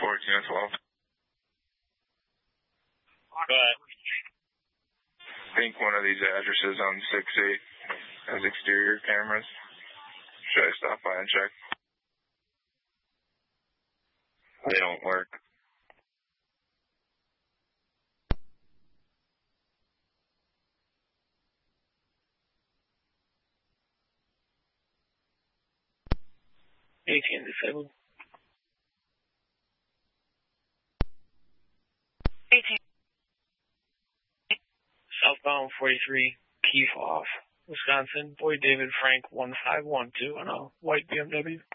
14 and 12. Go ahead. I think one of these addresses on 6-8 has exterior cameras. Should I stop by and check? They don't work. ATM disabled. Southbound 43, Keefe off, Wisconsin. Boyd David Frank 1512 on a white BMW.